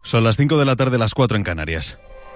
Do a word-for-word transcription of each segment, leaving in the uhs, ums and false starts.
Son las cinco de la tarde, las cuatro en Canarias.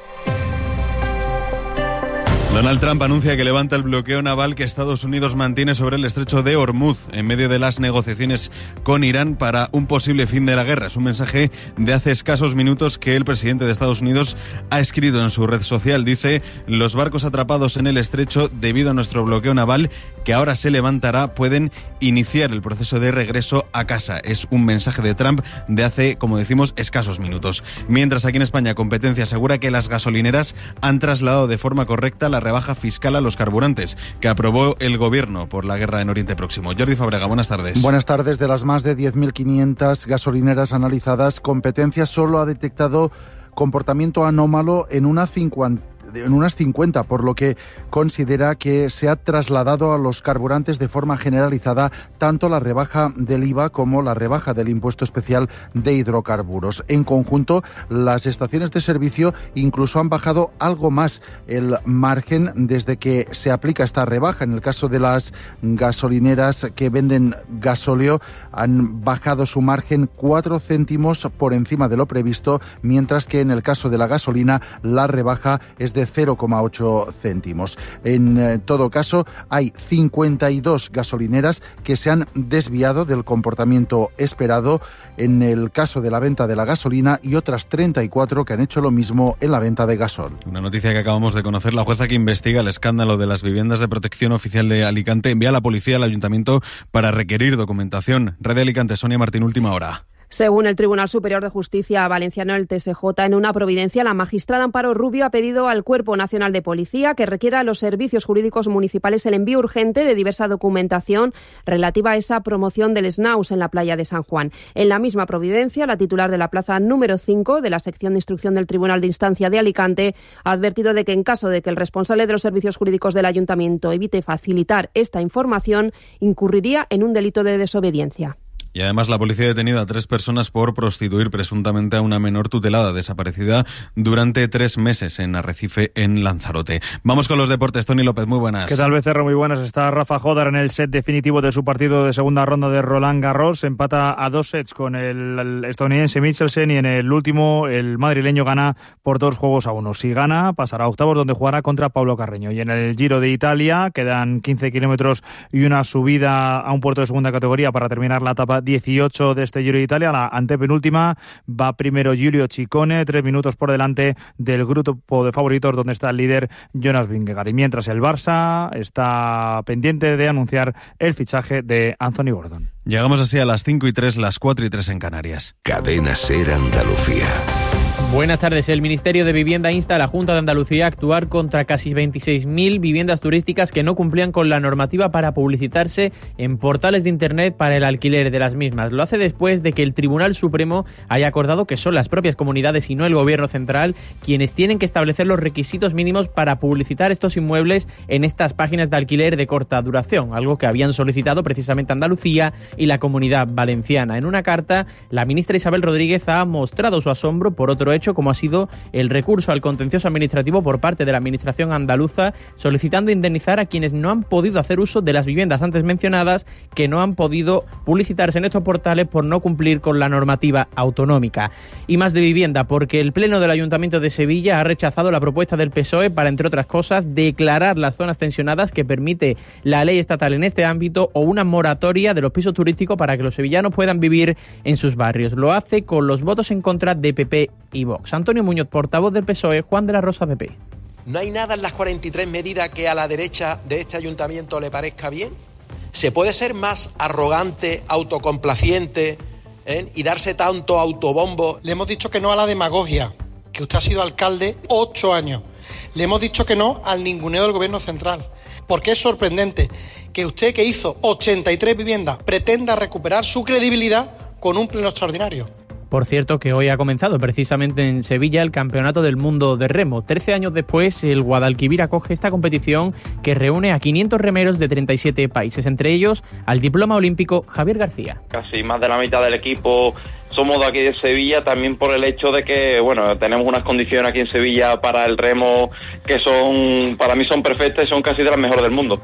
Donald Trump anuncia que levanta el bloqueo naval que Estados Unidos mantiene sobre el estrecho de Hormuz en medio de las negociaciones con Irán para un posible fin de la guerra. Es un mensaje de hace escasos minutos que el presidente de Estados Unidos ha escrito en su red social. Dice: los barcos atrapados en el estrecho debido a nuestro bloqueo naval, que ahora se levantará, pueden iniciar el proceso de regreso a casa. Es un mensaje de Trump de hace, como decimos, escasos minutos. Mientras aquí en España, Competencia asegura que las gasolineras han trasladado de forma correcta la rebaja fiscal a los carburantes que aprobó el Gobierno por la guerra en Oriente Próximo. Jordi Fábrega, buenas tardes. Buenas tardes. De las más de diez mil quinientas gasolineras analizadas, Competencia solo ha detectado comportamiento anómalo en una cincuenta. en unas cincuenta, por lo que considera que se ha trasladado a los carburantes de forma generalizada tanto la rebaja del I V A como la rebaja del impuesto especial de hidrocarburos. En conjunto, las estaciones de servicio incluso han bajado algo más el margen desde que se aplica esta rebaja. En el caso de las gasolineras que venden gasóleo, han bajado su margen cuatro céntimos por encima de lo previsto, mientras que en el caso de la gasolina la rebaja es de cero coma ocho céntimos. En eh, todo caso, hay cincuenta y dos gasolineras que se han desviado del comportamiento esperado en el caso de la venta de la gasolina y otras treinta y cuatro que han hecho lo mismo en la venta de gasol. Una noticia que acabamos de conocer: la jueza que investiga el escándalo de las viviendas de protección oficial de Alicante envía a la policía al ayuntamiento para requerir documentación. Red de Alicante, Sonia Martín, última hora. Según el Tribunal Superior de Justicia valenciano, el T S J, en una providencia, la magistrada Amparo Rubio ha pedido al Cuerpo Nacional de Policía que requiera a los servicios jurídicos municipales el envío urgente de diversa documentación relativa a esa promoción del Snaus en la playa de San Juan. En la misma providencia, la titular de la plaza número cinco de la sección de instrucción del Tribunal de Instancia de Alicante ha advertido de que en caso de que el responsable de los servicios jurídicos del ayuntamiento evite facilitar esta información, incurriría en un delito de desobediencia. Y además la policía ha detenido a tres personas por prostituir presuntamente a una menor tutelada desaparecida durante tres meses en Arrecife, en Lanzarote. Vamos con los deportes. Tony López, muy buenas. ¿Qué tal, Becerra? Muy buenas. Está Rafa Jodar en el set definitivo de su partido de segunda ronda de Roland Garros. Empata a dos sets con el, el estadounidense Michelsen y en el último el madrileño gana por dos juegos a uno. Si gana, pasará a octavos, donde jugará contra Pablo Carreño. Y en el Giro de Italia quedan quince kilómetros y una subida a un puerto de segunda categoría para terminar la etapa dieciocho de este Giro de Italia. La antepenúltima va primero Giulio Ciccone, tres minutos por delante del grupo de favoritos, donde está el líder Jonas Vingegaard. Y mientras el Barça está pendiente de anunciar el fichaje de Anthony Gordon. Llegamos así a las cinco y tres, las cuatro y tres en Canarias. Cadena SER Andalucía. Buenas tardes. El Ministerio de Vivienda insta a la Junta de Andalucía a actuar contra casi veintiséis mil viviendas turísticas que no cumplían con la normativa para publicitarse en portales de Internet para el alquiler de las mismas. Lo hace después de que el Tribunal Supremo haya acordado que son las propias comunidades y no el Gobierno central quienes tienen que establecer los requisitos mínimos para publicitar estos inmuebles en estas páginas de alquiler de corta duración, algo que habían solicitado precisamente Andalucía y la Comunidad Valenciana. En una carta, la ministra Isabel Rodríguez ha mostrado su asombro por otro hecho, como ha sido el recurso al contencioso administrativo por parte de la Administración andaluza, solicitando indemnizar a quienes no han podido hacer uso de las viviendas antes mencionadas, que no han podido publicitarse en estos portales por no cumplir con la normativa autonómica. Y más de vivienda, porque el Pleno del Ayuntamiento de Sevilla ha rechazado la propuesta del P S O E para, entre otras cosas, declarar las zonas tensionadas que permite la ley estatal en este ámbito o una moratoria de los pisos turísticos para que los sevillanos puedan vivir en sus barrios. Lo hace con los votos en contra de P P y Vox. Antonio Muñoz, portavoz del P S O E, Juan de la Rosa, P P. ¿No hay nada en las cuarenta y tres medidas que a la derecha de este ayuntamiento le parezca bien? ¿Se puede ser más arrogante, autocomplaciente eh, y darse tanto autobombo? Le hemos dicho que no a la demagogia, que usted ha sido alcalde ocho años. Le hemos dicho que no al ninguneo del Gobierno central. Porque es sorprendente que usted, que hizo ochenta y tres viviendas, pretenda recuperar su credibilidad con un pleno extraordinario. Por cierto, que hoy ha comenzado precisamente en Sevilla el Campeonato del Mundo de Remo. Trece años después, el Guadalquivir acoge esta competición que reúne a quinientos remeros de treinta y siete países, entre ellos al diploma olímpico Javier García. Casi más de la mitad del equipo somos de aquí de Sevilla, también por el hecho de que, bueno, tenemos unas condiciones aquí en Sevilla para el remo que son, para mí son perfectas y son casi de las mejores del mundo.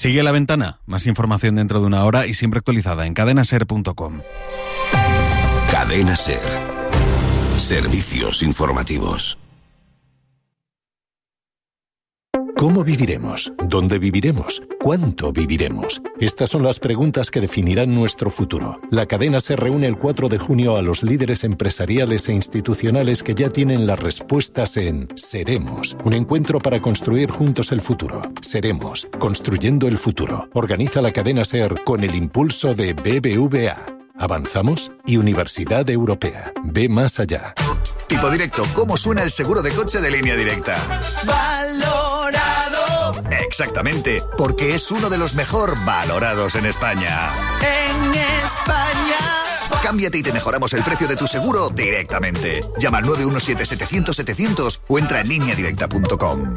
Sigue La Ventana. Más información dentro de una hora y siempre actualizada en cadena ser punto com. Cadena Ser. Servicios informativos. ¿Cómo viviremos? ¿Dónde viviremos? ¿Cuánto viviremos? Estas son las preguntas que definirán nuestro futuro. La cadena se reúne el cuatro de junio a los líderes empresariales e institucionales que ya tienen las respuestas en Seremos, un encuentro para construir juntos el futuro. Seremos, construyendo el futuro. Organiza la cadena SER con el impulso de B B V A. ¿Avanzamos? Y Universidad Europea. Ve más allá. Tipo Directo, ¿cómo suena el seguro de coche de Línea Directa? ¡Valorado! Exactamente, porque es uno de los mejor valorados en España. ¡En España! Cámbiate y te mejoramos el precio de tu seguro directamente. Llama al nueve uno siete setecientos setecientos o entra en línea directa punto com.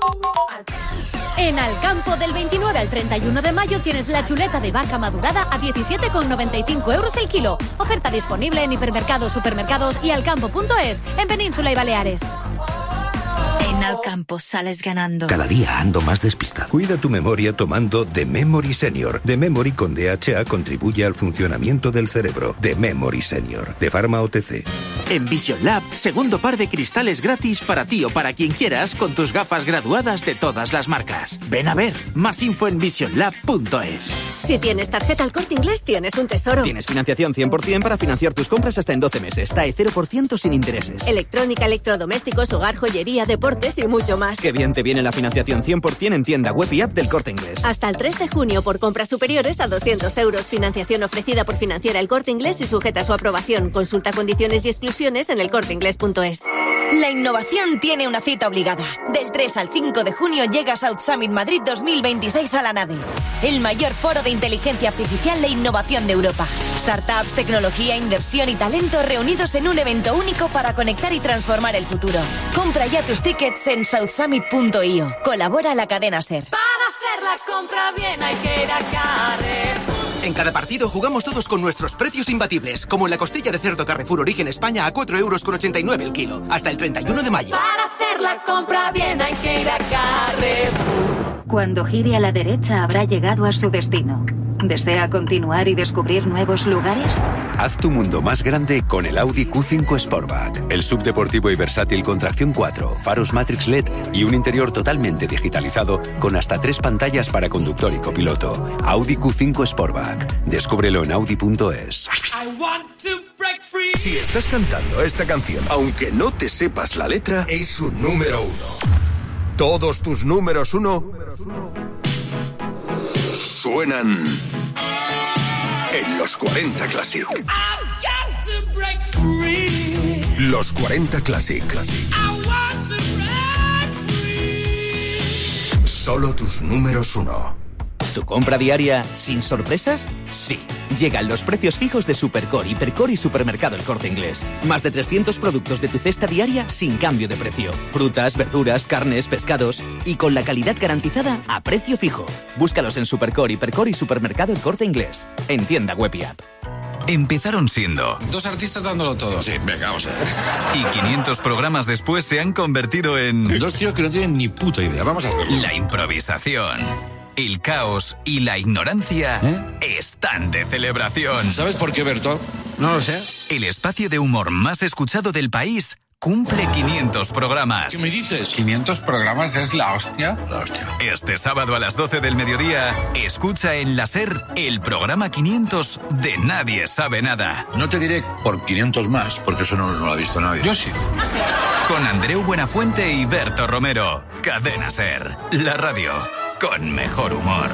En Alcampo, del veintinueve al treinta y uno de mayo tienes la chuleta de vaca madurada a diecisiete con noventa y cinco euros el kilo. Oferta disponible en hipermercados, supermercados y alcampo punto es, en Península y Baleares. En Alcampo sales ganando. Cada día ando más despistado. Cuida tu memoria tomando The Memory Senior. The Memory con D H A contribuye al funcionamiento del cerebro. The Memory Senior, de Pharma O T C. En Vision Lab, segundo par de cristales gratis para ti o para quien quieras con tus gafas graduadas de todas las marcas. Ven a ver, más info en vision lab punto es. Si tienes tarjeta El Corte Inglés, tienes un tesoro. Tienes financiación cien por ciento para financiar tus compras hasta en doce meses. T A E cero por ciento sin intereses. Electrónica, electrodomésticos, hogar, joyería, deportes y mucho más. Qué bien te viene la financiación cien por ciento en tienda web y app del Corte Inglés. Hasta el tres de junio por compras superiores a doscientos euros. Financiación ofrecida por Financiera El Corte Inglés y sujeta a su aprobación. Consulta condiciones y exclusiones en el corte inglés punto es. La innovación tiene una cita obligada. Del tres al cinco de junio llega South Summit Madrid dos mil veintiséis a la nave. El mayor foro de inteligencia artificial e innovación de Europa. Startups, tecnología, inversión y talento reunidos en un evento único para conectar y transformar el futuro. Compra ya tus tickets en south summit punto io. Colabora la cadena SER. Para hacer la compra bien hay que ir a Carrefour. En cada partido jugamos todos con nuestros precios imbatibles, como en la costilla de cerdo Carrefour Origen España a cuatro euros con ochenta y nueve el kilo, hasta el treinta y uno de mayo. Para hacer la compra bien hay que ir a Carrefour. Cuando gire a la derecha habrá llegado a su destino. ¿Desea continuar y descubrir nuevos lugares? Haz tu mundo más grande con el Audi Q cinco Sportback. El subdeportivo y versátil con tracción cuatro, faros Matrix L E D y un interior totalmente digitalizado con hasta tres pantallas para conductor y copiloto. Audi Q cinco Sportback. Descúbrelo en audi punto es. Si estás cantando esta canción, aunque no te sepas la letra, es un número uno. Todos tus números uno suenan en los cuarenta Classic. Los cuarenta Classic. Solo tus números uno. ¿Tu compra diaria sin sorpresas? Sí. Llegan los precios fijos de Supercore, Hipercore y Supermercado El Corte Inglés. Más de trescientos productos de tu cesta diaria sin cambio de precio. Frutas, verduras, carnes, pescados. Y con la calidad garantizada a precio fijo. Búscalos en Supercore, Hipercore y Supermercado El Corte Inglés. En tienda web y app. Empezaron siendo dos artistas dándolo todo. Sí, venga, vamos a ver. Y quinientos programas después se han convertido en dos tíos que no tienen ni puta idea. Vamos a hacerlo. La improvisación, el caos y la ignorancia ¿Eh? están de celebración. ¿Sabes por qué, Berto? No lo sé. El espacio de humor más escuchado del país cumple quinientos programas. ¿Qué me dices? ¿quinientos programas es la hostia? La hostia. Este sábado a las doce del mediodía, escucha en la SER el programa quinientos de Nadie Sabe Nada. No te diré por quinientos más, porque eso no, no lo ha visto nadie. Yo sí. Con Andreu Buenafuente y Berto Romero. Cadena SER, la radio con mejor humor.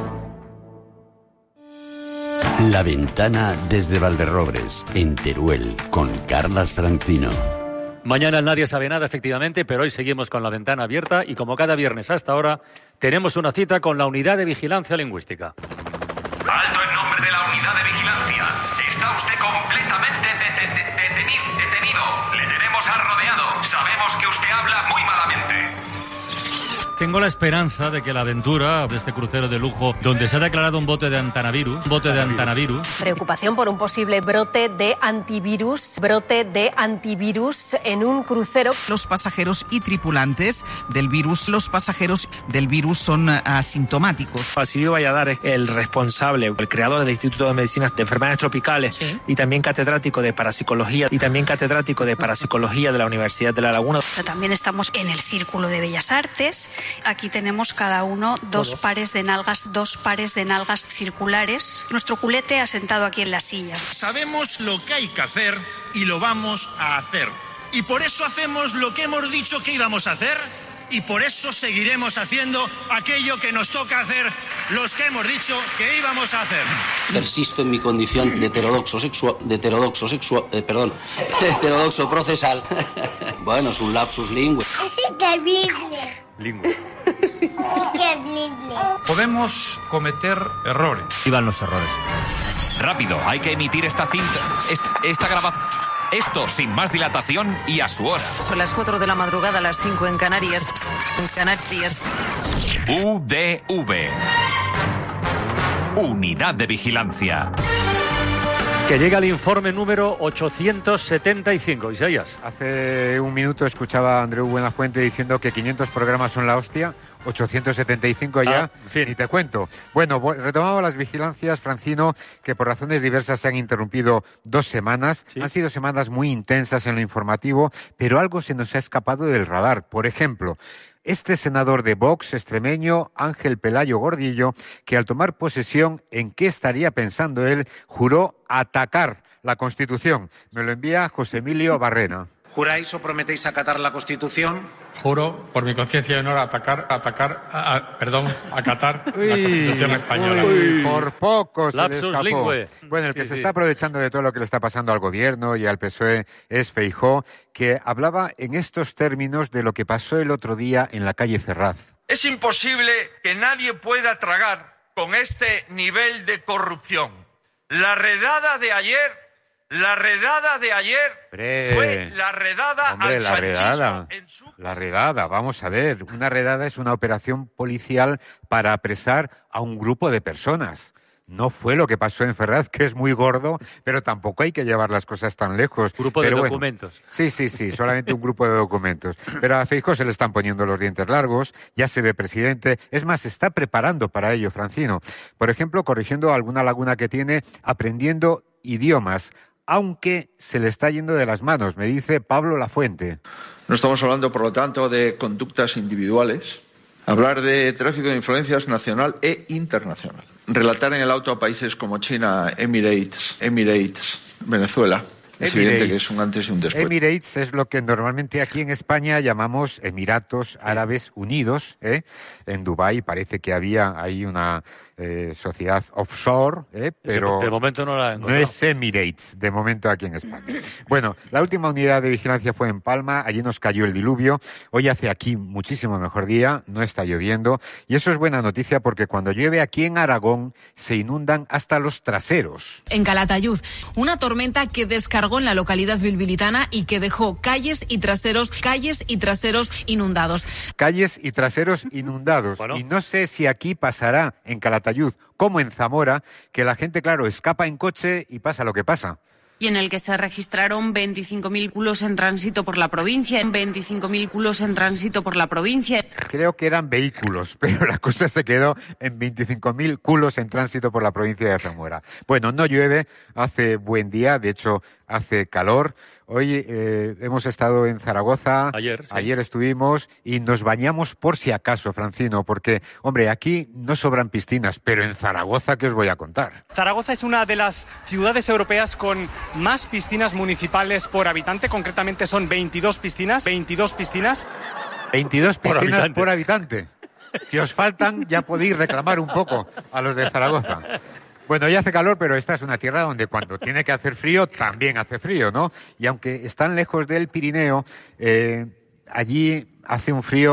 La Ventana desde Valderrobres, en Teruel, con Carlas Francino. Mañana Nadie Sabe Nada, efectivamente, pero hoy seguimos con La Ventana abierta y como cada viernes hasta ahora, tenemos una cita con la Unidad de Vigilancia Lingüística. Alto en nombre de la Unidad de Vigilancia. Está usted completamente de- de- de- detenido, detenido. Le tenemos arrodeado. Sabemos que usted habla muy malamente. Tengo la esperanza de que la aventura de este crucero de lujo, donde se ha declarado un bote de antanavirus, un bote de antanavirus. Preocupación por un posible brote de antivirus, brote de antivirus en un crucero. Los pasajeros y tripulantes del virus, los pasajeros del virus son asintomáticos. Basilio Valladares, el responsable, el creador del Instituto de Medicina de Enfermedades Tropicales, ¿sí?, y también catedrático de parapsicología y también catedrático de parapsicología de la Universidad de La Laguna. También estamos en el Círculo de Bellas Artes. Aquí tenemos cada uno dos ¿Todos? pares de nalgas, dos pares de nalgas circulares. Nuestro culete asentado aquí en la silla. Sabemos lo que hay que hacer y lo vamos a hacer. Y por eso hacemos lo que hemos dicho que íbamos a hacer y por eso seguiremos haciendo aquello que nos toca hacer los que hemos dicho que íbamos a hacer. Persisto en mi condición de heterodoxo sexual, de heterodoxo sexual, eh, perdón, heterodoxo procesal. Bueno, es un lapsus lingüe. Terrible. Lingüe. Terrible. Podemos cometer errores. Iban los errores. Rápido, hay que emitir esta cinta, esta, esta grabación. Esto sin más dilatación y a su hora. Son las cuatro de la madrugada, las cinco en Canarias. En Canarias. U D V. Unidad de Vigilancia. Que llega el informe número ochocientos setenta y cinco, Isaías. Hace un minuto escuchaba a Andreu Buenafuente diciendo que quinientos programas son la hostia, ochocientos setenta y cinco ya, ah, en fin. Ni te cuento. Bueno, retomamos las vigilancias, Francino, que por razones diversas se han interrumpido dos semanas. ¿Sí? Han sido semanas muy intensas en lo informativo, pero algo se nos ha escapado del radar. Por ejemplo, este senador de Vox extremeño, Ángel Pelayo Gordillo, que al tomar posesión, ¿en qué estaría pensando él? Juró atacar la Constitución. Me lo envía José Emilio Barrena. ¿Juráis o prometéis acatar la Constitución? Juro, por mi conciencia y honor, atacar, atacar, a, a, perdón, acatar uy, la Constitución española. Uy, por poco se Lapsus le escapó. Lingüe. Bueno, el que sí, se sí. está aprovechando de todo lo que le está pasando al Gobierno y al P S O E es Feijóo, que hablaba en estos términos de lo que pasó el otro día en la calle Ferraz. Es imposible que nadie pueda tragar con este nivel de corrupción. La redada de ayer... La redada de ayer Hombre, fue la redada hombre, al la redada, en su... la redada, vamos a ver, una redada es una operación policial para apresar a un grupo de personas. No fue lo que pasó en Ferraz, que es muy gordo, pero tampoco hay que llevar las cosas tan lejos. Grupo pero de bueno, documentos. Sí, sí, sí, solamente un grupo de documentos. Pero a Feijóo se le están poniendo los dientes largos, ya se ve presidente. Es más, se está preparando para ello, Francino. Por ejemplo, corrigiendo alguna laguna que tiene, aprendiendo idiomas, aunque se le está yendo de las manos, me dice Pablo Lafuente. No estamos hablando, por lo tanto, de conductas individuales. Hablar de tráfico de influencias nacional e internacional. Relatar en el auto a países como China, Emirates, Emirates, Venezuela. Es Emirates. evidente que es un antes y un después. Emirates es lo que normalmente aquí en España llamamos Emiratos Árabes Unidos. ¿eh? En Dubái parece que había ahí una eh, sociedad offshore, ¿eh? pero de momento no la no es Emirates, de momento aquí en España. Bueno, la última unidad de vigilancia fue en Palma, allí nos cayó el diluvio. Hoy hace aquí muchísimo mejor día, no está lloviendo, y eso es buena noticia porque cuando llueve aquí en Aragón se inundan hasta los traseros. En Calatayud, una tormenta que descargó en la localidad bilbilitana y que dejó calles y traseros, calles y traseros inundados. Calles y traseros inundados. Bueno. Y no sé si aquí pasará en Calatayud como en Zamora, que la gente, claro, escapa en coche y pasa lo que pasa. Y en el que se registraron veinticinco mil vehículos en tránsito por la provincia, veinticinco mil vehículos en tránsito por la provincia. Creo que eran vehículos, pero la cosa se quedó en veinticinco mil culos en tránsito por la provincia de Zamora. Bueno, no llueve, hace buen día, de hecho hace calor. Hoy eh, hemos estado en Zaragoza, ayer, sí. ayer estuvimos y nos bañamos por si acaso, Francino, porque, hombre, aquí no sobran piscinas, pero en Zaragoza, ¿qué os voy a contar? Zaragoza es una de las ciudades europeas con más piscinas municipales por habitante, concretamente son veintidós piscinas, veintidós piscinas. veintidós Por piscinas habitante. por habitante. Si os faltan, ya podéis reclamar un poco a los de Zaragoza. Bueno, ya hace calor, pero esta es una tierra donde cuando tiene que hacer frío, también hace frío, ¿no? Y aunque están lejos del Pirineo, eh, allí hace un frío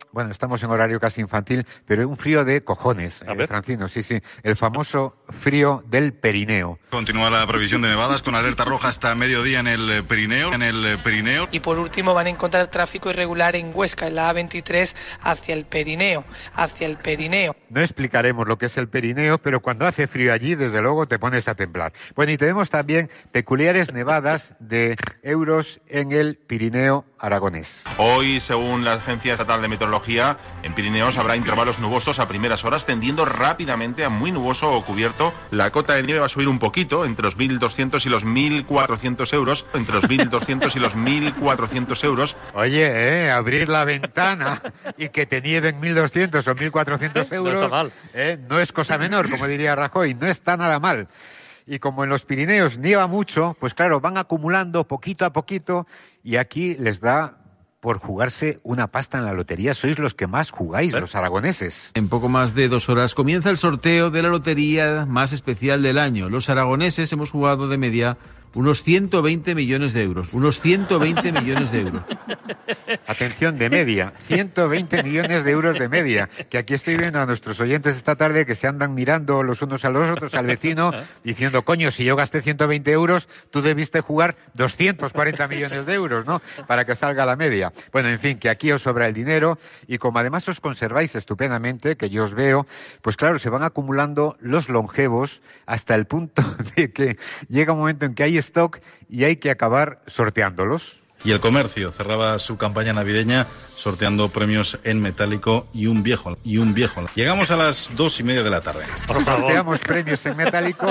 bueno, estamos en horario casi infantil, pero un frío de cojones, eh, Francino, sí, sí, el famoso frío del Pirineo. Continúa la previsión de nevadas con alerta roja hasta mediodía en el Pirineo, en el Pirineo. Y por último van a encontrar tráfico irregular en Huesca, en la A veintitrés, hacia el Pirineo, hacia el Pirineo. No explicaremos lo que es el Pirineo, pero cuando hace frío allí, desde luego, te pones a temblar. Bueno, y tenemos también peculiares nevadas de euros en el Pirineo aragonés. Hoy, según la Agencia Estatal de Meteorología, en Pirineos habrá intervalos nubosos a primeras horas, tendiendo rápidamente a muy nuboso o cubierto. La cota de nieve va a subir un poquito, entre los mil doscientos y los mil cuatrocientos euros, entre los mil doscientos y los mil cuatrocientos euros. Oye, eh, abrir la ventana y que te nieven mil doscientos o mil cuatrocientos euros, no está mal. Eh, no es cosa menor, como diría Rajoy, no está nada mal. Y como en los Pirineos nieva mucho, pues claro, van acumulando poquito a poquito y aquí les da por jugarse una pasta en la lotería. Sois los que más jugáis, los aragoneses. En poco más de dos horas comienza el sorteo de la lotería más especial del año. Los aragoneses hemos jugado de media unos ciento veinte millones de euros. Unos ciento veinte millones de euros. Atención, de media. ciento veinte millones de euros de media. Que aquí estoy viendo a nuestros oyentes esta tarde que se andan mirando los unos a los otros, al vecino, diciendo, coño, si yo gasté ciento veinte euros, tú debiste jugar doscientos cuarenta millones de euros, ¿no? Para que salga la media. Bueno, en fin, que aquí os sobra el dinero y como además os conserváis estupendamente, que yo os veo, pues claro, se van acumulando los longevos hasta el punto de que llega un momento en que hay stock y hay que acabar sorteándolos. Y el comercio cerraba su campaña navideña sorteando premios en metálico y un viejo y un viejo. Llegamos a las dos y media de la tarde. Sorteamos premios en metálico,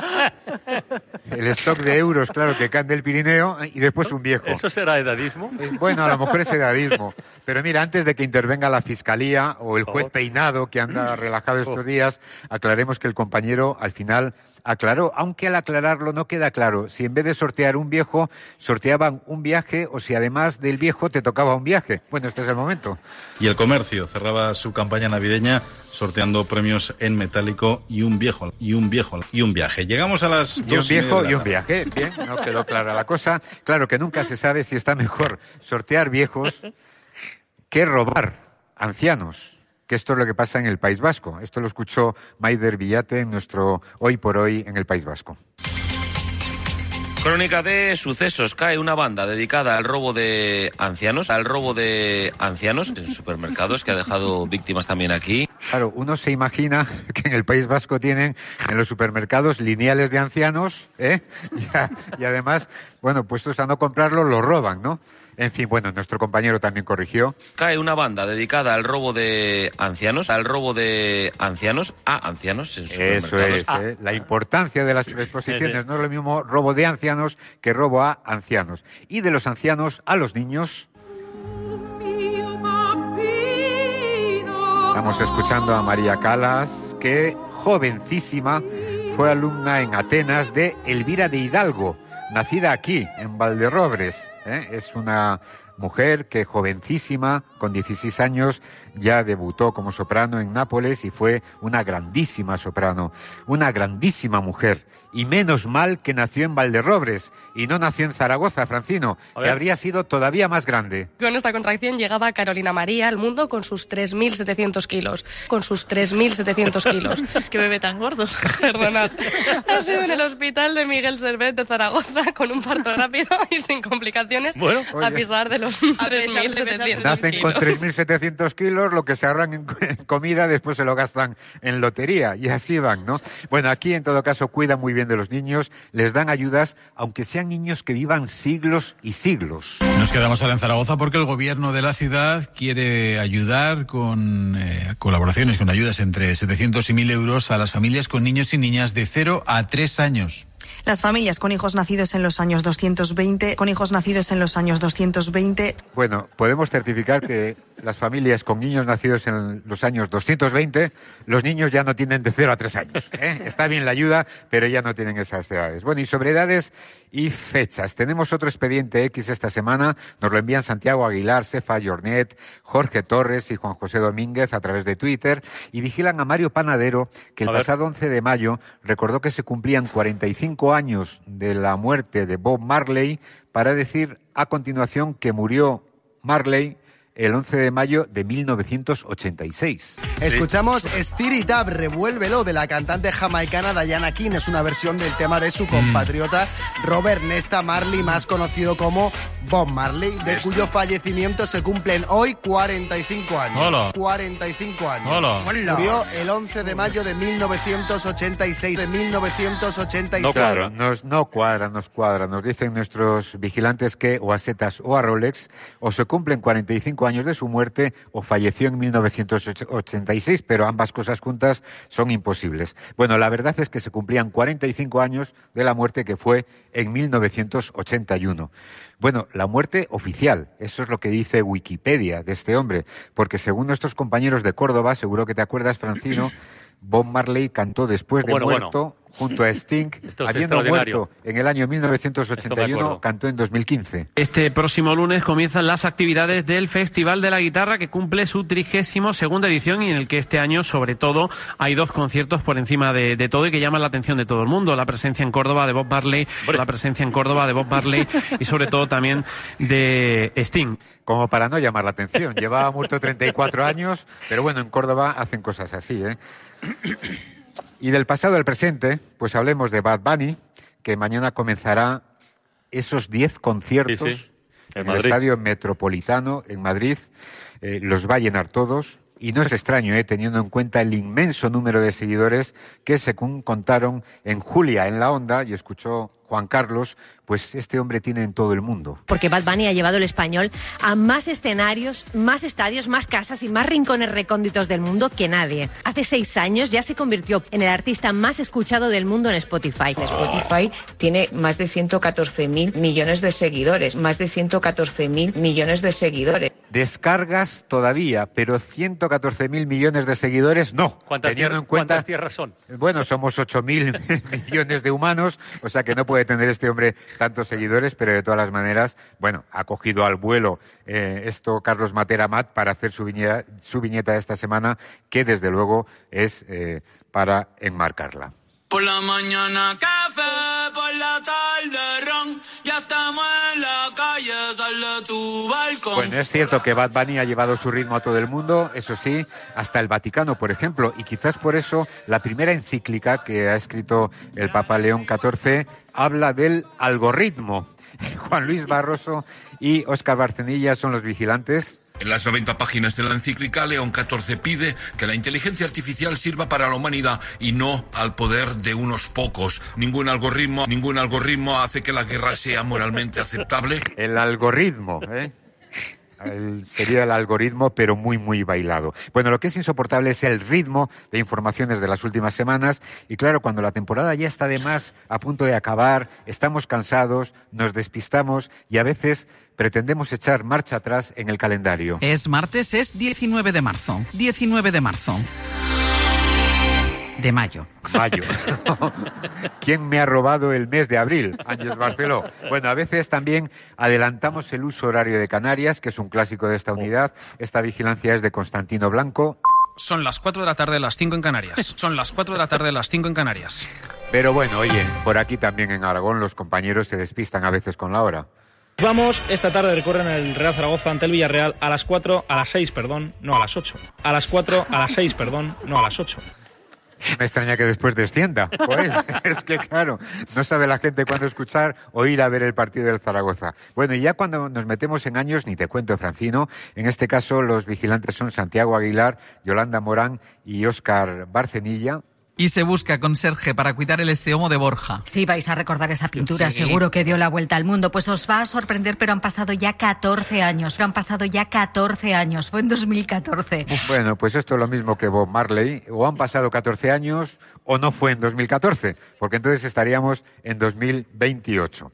el stock de euros, claro, que caen del Pirineo y después un viejo. ¿Eso será edadismo? Bueno, a lo mejor es edadismo. Pero mira, antes de que intervenga la Fiscalía o el juez Peinado, que anda relajado estos días, aclaremos que el compañero al final aclaró, aunque al aclararlo no queda claro si en vez de sortear un viejo, sorteaban un viaje o si además del viejo te tocaba un viaje. Bueno, este es el momento. Y el comercio cerraba su campaña navideña sorteando premios en metálico y un viejo y un viejo y un viaje. Llegamos a las y un viejo y un viaje. Bien, no quedó clara la cosa. Claro que nunca se sabe si está mejor sortear viejos que robar ancianos. Que esto es lo que pasa en el País Vasco. Esto lo escuchó Maider Villate en nuestro Hoy por Hoy en el País Vasco. Crónica de sucesos. Cae una banda dedicada al robo de ancianos, al robo de ancianos en supermercados, que ha dejado víctimas también aquí. Claro, uno se imagina que en el País Vasco tienen en los supermercados lineales de ancianos, ¿eh? Y, y además, bueno, puestos a no comprarlo, lo roban, ¿no? En fin, bueno, nuestro compañero también corrigió. Cae una banda dedicada al robo de ancianos, al robo de ancianos a ancianos en supermercados. Eso es, ah. ¿eh? La importancia de las exposiciones. No es lo mismo robo de ancianos que robo a ancianos. Y de los ancianos a los niños. Estamos escuchando a María Calas, que jovencísima fue alumna en Atenas de Elvira de Hidalgo, nacida aquí, en Valderrobres. ¿Eh? Es una mujer que jovencísima, con dieciséis años, ya debutó como soprano en Nápoles y fue una grandísima soprano, una grandísima mujer. Y menos mal que nació en Valderrobres y no nació en Zaragoza, Francino, que habría sido todavía más grande. Con esta contracción llegaba Carolina María al mundo con sus tres mil setecientos kilos. Con sus tres mil setecientos kilos. ¡Qué bebé tan gordo! Perdonad. Ha sido en el hospital de Miguel Servet de Zaragoza con un parto rápido y sin complicaciones, bueno, a pesar de los tres mil setecientos Nacen kilos. con tres mil setecientos kilos, lo que se ahorran en, en comida después se lo gastan en lotería y así van, ¿no? Bueno, aquí en todo caso cuidan muy bien de los niños, les dan ayudas, aunque sean niños que vivan siglos y siglos. Nos quedamos ahora en Zaragoza porque el gobierno de la ciudad quiere ayudar con eh, colaboraciones, con ayudas entre setecientos y mil euros a las familias con niños y niñas de cero a tres años. Las familias con hijos nacidos en los años doscientos veinte, con hijos nacidos en los años doscientos veinte. Bueno, podemos certificar que las familias con niños nacidos en los años doscientos veinte, los niños ya no tienen de cero a tres años. ¿eh? Está bien la ayuda, pero ya no tienen esas edades. Bueno, y sobre edades y fechas. Tenemos otro expediente X esta semana. Nos lo envían Santiago Aguilar, Cefa Jornet, Jorge Torres y Juan José Domínguez a través de Twitter. Y vigilan a Mario Panadero, que el pasado once de mayo recordó que se cumplían cuarenta y cinco años de la muerte de Bob Marley, para decir a continuación que murió Marley el once de mayo de mil novecientos ochenta y seis. Escuchamos Stir It Up, Revuélvelo, de la cantante jamaicana Diana King. Es una versión del tema de su compatriota Robert Nesta Marley, más conocido como Bob Marley, de Nesta, cuyo fallecimiento se cumplen hoy cuarenta y cinco años. Hola. cuarenta y cinco años. Hola. Murió el once de mayo de mil novecientos ochenta y seis. De mil novecientos ochenta y seis. No cuadra, nos, no cuadra, nos cuadra. Nos dicen nuestros vigilantes que o a Setas o a Rolex o se cumplen cuarenta y cinco años de su muerte o falleció en mil novecientos ochenta y seis, pero ambas cosas juntas son imposibles. Bueno, la verdad es que se cumplían cuarenta y cinco años de la muerte, que fue en mil novecientos ochenta y uno. Bueno, la muerte oficial, eso es lo que dice Wikipedia de este hombre, porque según nuestros compañeros de Córdoba, seguro que te acuerdas, Francino, Bob Marley cantó después de bueno, muerto bueno. junto a Sting, habiendo muerto en el año mil novecientos ochenta y uno, cantó en dos mil quince. Este próximo lunes comienzan las actividades del Festival de la Guitarra, que cumple su trigésimo segunda edición y en el que este año, sobre todo, hay dos conciertos por encima de, de todo y que llaman la atención de todo el mundo. La presencia en Córdoba de Bob Marley, la presencia en Córdoba de Bob Marley y sobre todo también de Sting. Como para no llamar la atención. Llevaba muerto treinta y cuatro años, pero bueno, en Córdoba hacen cosas así, ¿eh? Y del pasado al presente, pues hablemos de Bad Bunny, que mañana comenzará esos diez conciertos sí, sí. en, en el Estadio Metropolitano en Madrid. Eh, los va a llenar todos. Y no es extraño, eh, teniendo en cuenta el inmenso número de seguidores que, según contaron en Julia en la Onda, y escuchó Juan Carlos, pues este hombre tiene en todo el mundo. Porque Bad Bunny ha llevado el español a más escenarios, más estadios, más casas y más rincones recónditos del mundo que nadie. Hace seis años ya se convirtió en el artista más escuchado del mundo en Spotify. Spotify tiene más de ciento catorce mil millones de seguidores, más de ciento catorce mil millones de seguidores. Descargas todavía, pero ciento catorce mil millones de seguidores no. ¿Cuántas, tierra, en cuenta, ¿Cuántas tierras son? Bueno, somos ocho mil millones de humanos, o sea que no puede tener este hombre tantos seguidores, pero de todas las maneras, bueno, ha cogido al vuelo eh, esto Carlos Matera Mat para hacer su viñeta, su viñeta de esta semana, que desde luego es eh, para enmarcarla. Por la mañana café, por la tarde ron, ya estamos en la calle, sal de tu balcón. Bueno, es cierto que Bad Bunny ha llevado su ritmo a todo el mundo, eso sí, hasta el Vaticano, por ejemplo, y quizás por eso la primera encíclica que ha escrito el Papa León catorce habla del algoritmo. Juan Luis Barroso y Óscar Barcenilla son los vigilantes. En las noventa páginas de la encíclica, León catorce pide que la inteligencia artificial sirva para la humanidad y no al poder de unos pocos. Ningún algoritmo, ningún algoritmo hace que la guerra sea moralmente aceptable. El algoritmo, ¿eh? El, sería el algoritmo, pero muy, muy bailado. Bueno, lo que es insoportable es el ritmo de informaciones de las últimas semanas. Y claro, cuando la temporada ya está de más a punto de acabar, estamos cansados, nos despistamos y a veces pretendemos echar marcha atrás en el calendario. Es martes, es diecinueve de marzo. diecinueve de marzo. De mayo. Mayo. ¿Quién me ha robado el mes de abril? Ángeles Barceló. Bueno, a veces también adelantamos el uso horario de Canarias, que es un clásico de esta unidad. Esta vigilancia es de Constantino Blanco. Son las cuatro de la tarde, las cinco en Canarias. Son las cuatro de la tarde, las cinco en Canarias. Pero bueno, oye, por aquí también en Aragón los compañeros se despistan a veces con la hora. Vamos, esta tarde recorren el Real Zaragoza ante el Villarreal a las cuatro, a las seis, perdón, no a las ocho. A las cuatro, a las seis, perdón, no a las ocho. Me extraña que después descienda. Pues, es que claro, no sabe la gente cuándo escuchar o ir a ver el partido del Zaragoza. Bueno, y ya cuando nos metemos en años, ni te cuento, Francino, en este caso los vigilantes son Santiago Aguilar, Yolanda Morán y Óscar Barcenilla. Y se busca conserje para cuidar el Eceomo de Borja. Sí, vais a recordar esa pintura, sí. Seguro que dio la vuelta al mundo. Pues os va a sorprender, pero han pasado ya catorce años. Pero han pasado ya catorce años. Fue en dos mil catorce. Bueno, pues esto es lo mismo que Bob Marley. O han pasado catorce años o no fue en dos mil catorce, porque entonces estaríamos en dos mil veintiocho.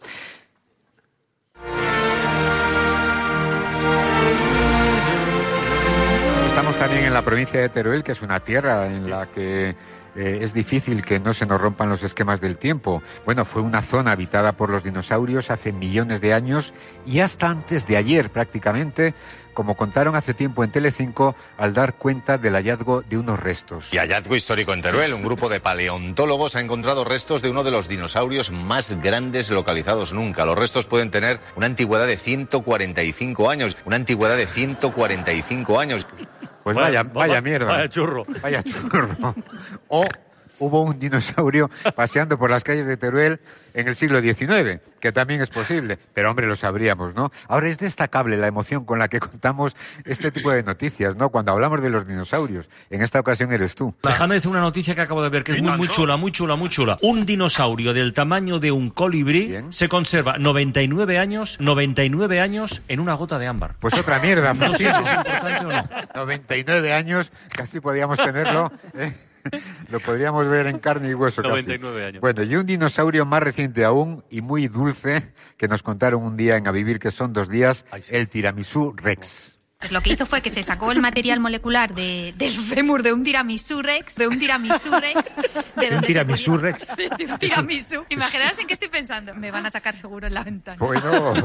Estamos también en la provincia de Teruel, que es una tierra en la que Eh, es difícil que no se nos rompan los esquemas del tiempo. Bueno, fue una zona habitada por los dinosaurios hace millones de años y hasta antes de ayer prácticamente, como contaron hace tiempo en Telecinco al dar cuenta del hallazgo de unos restos. Y hallazgo histórico en Teruel. Un grupo de paleontólogos ha encontrado restos de uno de los dinosaurios más grandes localizados nunca. Los restos pueden tener una antigüedad de ciento cuarenta y cinco años. Una antigüedad de ciento cuarenta y cinco años. Pues vaya, vaya, vaya mierda. Vaya churro. Vaya churro. O hubo un dinosaurio paseando por las calles de Teruel en el siglo diecinueve, que también es posible, pero hombre, lo sabríamos, ¿no? Ahora es destacable la emoción con la que contamos este tipo de noticias, ¿no? Cuando hablamos de los dinosaurios. En esta ocasión eres tú. Déjame decir una noticia que acabo de ver, que es muy, muy chula, muy chula, muy chula. Un dinosaurio del tamaño de un colibrí Bien. se conserva noventa y nueve años, noventa y nueve años en una gota de ámbar. Pues otra mierda. No sé si es importante o no. noventa y nueve años, casi podíamos tenerlo, ¿eh? Lo podríamos ver en carne y hueso casi. noventa y nueve años. Bueno, y un dinosaurio más reciente aún y muy dulce que nos contaron un día en A Vivir, que son dos días, Ay, sí. el tiramisú rex. Pues lo que hizo fue que se sacó el material molecular de, del fémur de un tiramisú rex, de un tiramisú rex. ¿De ¿Un tiramisú rex? Sí, de un tiramisú. Imaginaos en qué estoy pensando. Me van a sacar seguro en la ventana. Bueno,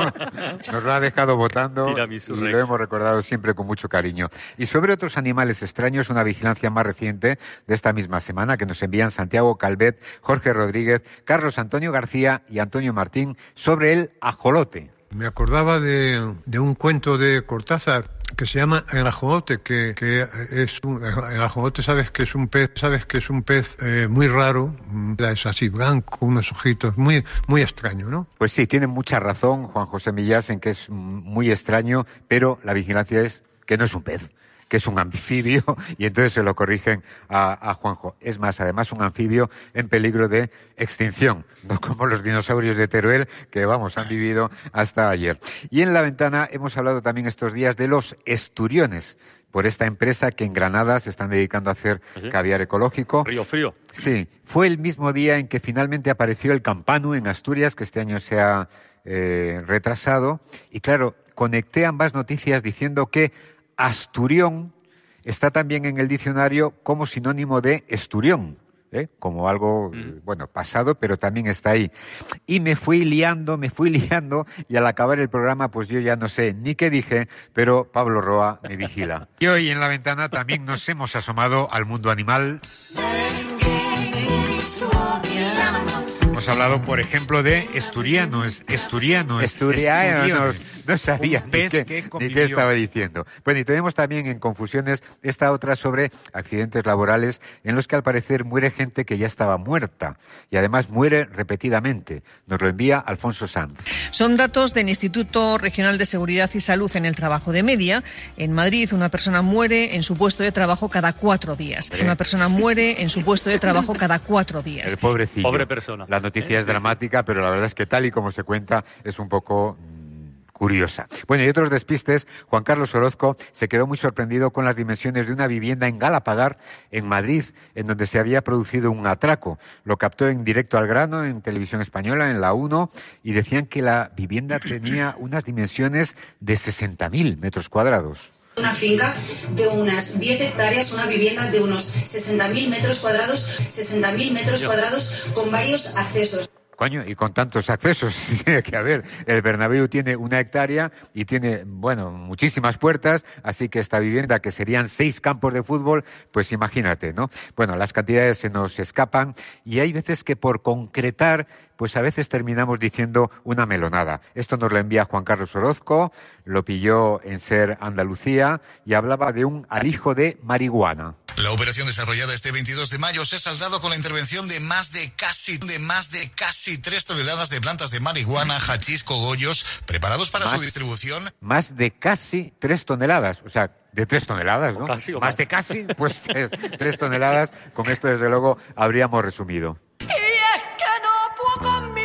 nos lo ha dejado votando tiramisú y rex. Lo hemos recordado siempre con mucho cariño. Y sobre otros animales extraños, una vigilancia más reciente de esta misma semana que nos envían Santiago Calvet, Jorge Rodríguez, Carlos Antonio García y Antonio Martín sobre el ajolote. Me acordaba de, de un cuento de Cortázar que se llama El ajolote, que, que es un, el ajolote sabes que es un pez, sabes que es un pez eh, muy raro, es así blanco, unos ojitos, muy, muy extraño, ¿no? Pues sí, tiene mucha razón Juan José Millás en que es muy extraño, pero la vigilancia es que no es un pez, que es un anfibio, y entonces se lo corrigen a, a Juanjo. Es más, además, un anfibio en peligro de extinción, no como los dinosaurios de Teruel, que, vamos, han vivido hasta ayer. Y en La Ventana hemos hablado también estos días de los esturiones, por esta empresa que en Granada se están dedicando a hacer ¿Sí? caviar ecológico. Río Frío. Sí, fue el mismo día en que finalmente apareció el Campanu en Asturias, que este año se ha eh, retrasado, y claro, conecté ambas noticias diciendo que Asturión está también en el diccionario como sinónimo de esturión, ¿eh? Como algo, mm. bueno, pasado, pero también está ahí. Y me fui liando, me fui liando, y al acabar el programa, pues yo ya no sé ni qué dije, pero Pablo Roa me vigila. Y hoy en La Ventana también nos hemos asomado al mundo animal. Hemos hablado, por ejemplo, de esturianos, esturianos, esturianos. No sabía ni qué, ni qué estaba diciendo. Bueno, y tenemos también en Confusiones esta otra sobre accidentes laborales en los que al parecer muere gente que ya estaba muerta y además muere repetidamente. Nos lo envía Alfonso Sanz. Son datos del Instituto Regional de Seguridad y Salud en el Trabajo de Media. En Madrid, una persona muere en su puesto de trabajo cada cuatro días. ¿Eh? Una persona muere en su puesto de trabajo cada cuatro días. El pobrecillo. Pobre persona. La noticia es dramática, pero la verdad es que tal y como se cuenta es un poco curiosa. Bueno, y otros despistes. Juan Carlos Orozco se quedó muy sorprendido con las dimensiones de una vivienda en Galapagar, en Madrid, en donde se había producido un atraco. Lo captó en directo al grano, en Televisión Española, en la uno, y decían que la vivienda tenía unas dimensiones de sesenta mil metros cuadrados. Una finca de unas diez hectáreas, una vivienda de unos sesenta mil metros cuadrados, sesenta mil metros cuadrados con varios accesos. Coño, y con tantos accesos, tiene que haber. El Bernabéu tiene una hectárea y tiene, bueno, muchísimas puertas, así que esta vivienda, que serían seis campos de fútbol, pues imagínate, ¿no? Bueno, las cantidades se nos escapan y hay veces que por concretar, pues a veces terminamos diciendo una melonada. Esto nos lo envía Juan Carlos Orozco, lo pilló en Ser Andalucía y hablaba de un alijo de marihuana. La operación desarrollada este veintidós de mayo se ha saldado con la intervención de más de casi de más de casi tres toneladas de plantas de marihuana, hachís, cogollos, preparados para más, su distribución. Más de casi tres toneladas, o sea, de tres toneladas, ¿no? Casi, más, más de casi, pues tres, tres toneladas. Con esto, desde luego, habríamos resumido. Y es que no puedo con mi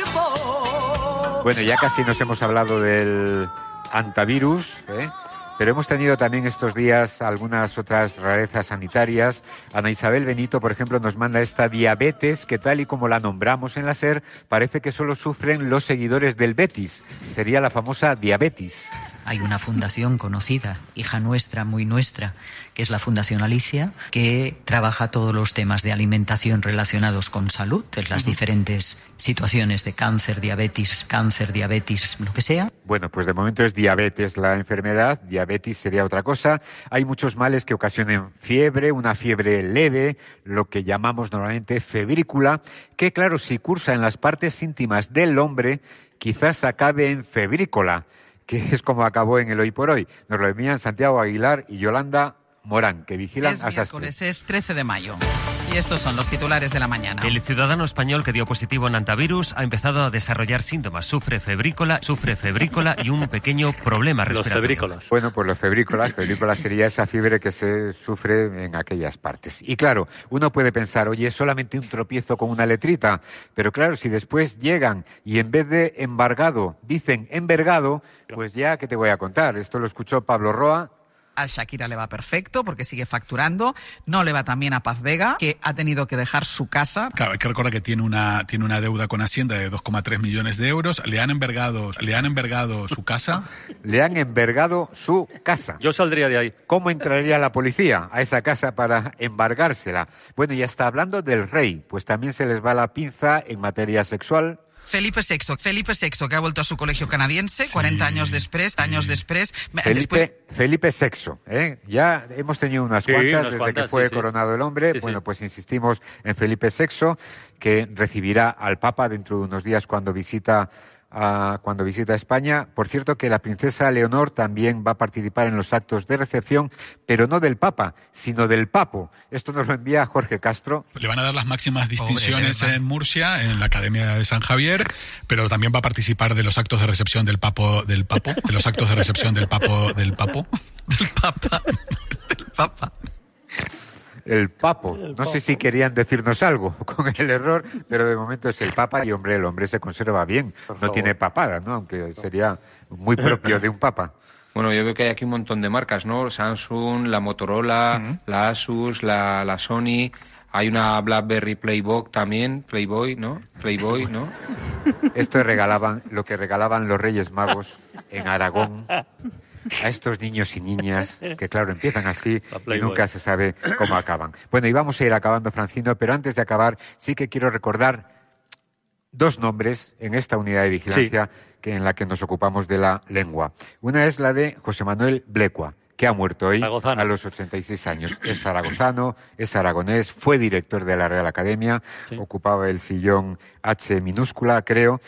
cuerpo. Bueno, ya casi nos hemos hablado del antivirus, ¿eh? Pero hemos tenido también estos días algunas otras rarezas sanitarias. Ana Isabel Benito, por ejemplo, nos manda esta diabetes que, tal y como la nombramos en la SER, parece que solo sufren los seguidores del Betis. Sería la famosa diabetes. Hay una fundación conocida, hija nuestra, muy nuestra, que es la Fundación Alicia, que trabaja todos los temas de alimentación relacionados con salud, en las uh-huh. diferentes situaciones de cáncer, diabetes, cáncer, diabetes, lo que sea. Bueno, pues de momento es diabetes la enfermedad, diabetes sería otra cosa. Hay muchos males que ocasionan fiebre, una fiebre leve, lo que llamamos normalmente febrícula, que claro, si cursa en las partes íntimas del hombre, quizás acabe en febrícola, que es como acabó en el Hoy por Hoy. Nos lo envían Santiago Aguilar y Yolanda Morán, que vigilan es a Sastre. miércoles, es trece de mayo. Y estos son los titulares de la mañana. El ciudadano español que dio positivo en antivirus ha empezado a desarrollar síntomas. Sufre febrícola, sufre febrícola y un pequeño problema respiratorio. Los febrícolas. Bueno, pues los febrícolas, febrícola sería esa fiebre que se sufre en aquellas partes. Y claro, uno puede pensar, oye, es solamente un tropiezo con una letrita. Pero claro, si después llegan y en vez de embargado dicen envergado, pues ya, ¿qué te voy a contar? Esto lo escuchó Pablo Roa. A Shakira le va perfecto porque sigue facturando. No le va tan bien a Paz Vega, que ha tenido que dejar su casa. Claro, hay que recordar que tiene una, tiene una deuda con Hacienda de dos coma tres millones de euros. Le han envergado, le han envergado su casa. Le han envergado su casa. Yo saldría de ahí. ¿Cómo entraría la policía a esa casa para embargársela? Bueno, y hasta hablando del rey, pues también se les va la pinza en materia sexual. Felipe sexto, Felipe sexto, que ha vuelto a su colegio canadiense, sí, cuarenta años después, años después. Felipe, después... Felipe sexto, ¿eh? Ya hemos tenido unas sí, cuantas unas desde cuantas, que fue sí, coronado sí. el hombre. Sí, bueno, sí. pues insistimos en Felipe sexto, que recibirá al Papa dentro de unos días cuando visita Uh, cuando visita España. Por cierto que la princesa Leonor también va a participar en los actos de recepción, pero no del Papa, sino del Papo. Esto nos lo envía Jorge Castro. Le van a dar las máximas distinciones Pobre, en Murcia, en la Academia de San Javier, pero también va a participar de los actos de recepción del Papo, del Papo, de los actos de recepción del Papo, del Papo. Del Papa. Del Papa. El Papo. No sé si querían decirnos algo con el error, pero de momento es el Papa y, hombre, el hombre se conserva bien. No tiene papada, ¿no? Aunque sería muy propio de un Papa. Bueno, yo veo que hay aquí un montón de marcas, ¿no? Samsung, la Motorola, uh-huh. la Asus, la, la Sony... Hay una BlackBerry Playboy también, Playboy, ¿no? Playboy, ¿no? Esto regalaban, lo que regalaban los Reyes Magos en Aragón a estos niños y niñas que, claro, empiezan así y nunca se sabe cómo acaban. Bueno, y vamos a ir acabando, Francino, pero antes de acabar sí que quiero recordar dos nombres en esta unidad de vigilancia sí. que en la que nos ocupamos de la lengua. Una es la de José Manuel Blecua, que ha muerto hoy Zaragozano. a los ochenta y seis años. Es zaragozano, es aragonés, fue director de la Real Academia, sí. ocupaba el sillón H minúscula, creo,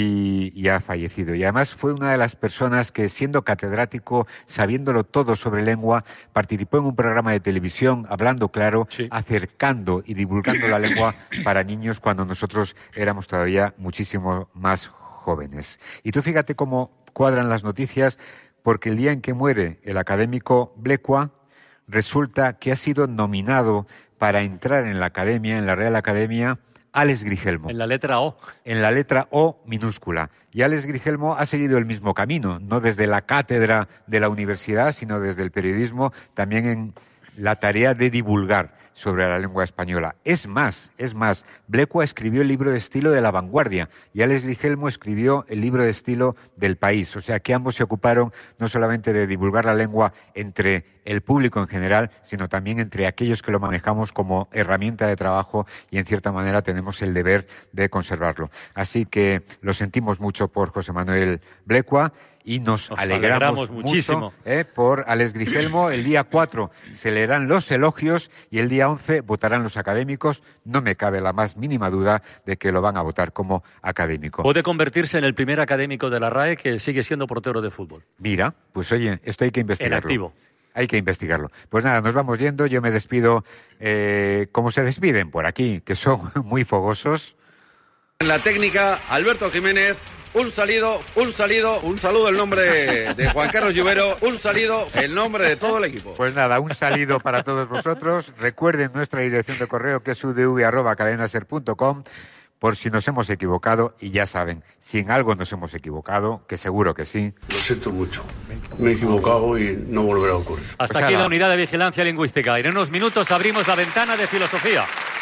y, y ha fallecido. Y además fue una de las personas que, siendo catedrático, sabiéndolo todo sobre lengua, participó en un programa de televisión, hablando claro, sí. acercando y divulgando la lengua para niños cuando nosotros éramos todavía muchísimo más jóvenes. Y tú fíjate cómo cuadran las noticias, porque el día en que muere el académico Blecua, resulta que ha sido nominado para entrar en la academia, en la Real Academia, Alex Grigelmo. En la letra O. En la letra O minúscula. Y Alex Grigelmo ha seguido el mismo camino, no desde la cátedra de la universidad, sino desde el periodismo, también en la tarea de divulgar sobre la lengua española. Es más, es más, Blecua escribió el libro de estilo de La Vanguardia y Alex Grigelmo escribió el libro de estilo del País. O sea que ambos se ocuparon no solamente de divulgar la lengua entre el público en general, sino también entre aquellos que lo manejamos como herramienta de trabajo y en cierta manera tenemos el deber de conservarlo. Así que lo sentimos mucho por José Manuel Blecua. Y nos, nos alegramos, alegramos muchísimo mucho, eh, por Alex Grigelmo. El día cuatro se leerán los elogios y el día once votarán los académicos. No me cabe la más mínima duda de que lo van a votar como académico. Puede convertirse en el primer académico de la R A E que sigue siendo portero de fútbol. Mira, pues oye, esto hay que investigarlo. En activo. Hay que investigarlo. Pues nada, nos vamos yendo. Yo me despido eh, como se despiden por aquí, que son muy fogosos. En la técnica, Alberto Jiménez. Un salido, un salido, un saludo en nombre de Juan Carlos Lluvero, un salido en nombre de todo el equipo. Pues nada, un salido para todos vosotros. Recuerden nuestra dirección de correo que es u d v arroba cadenaser punto com por si nos hemos equivocado y ya saben, si en algo nos hemos equivocado, que seguro que sí. Lo siento mucho, me he equivocado y no volverá a ocurrir. Hasta pues aquí nada. La unidad de vigilancia lingüística. En unos minutos abrimos la ventana de filosofía.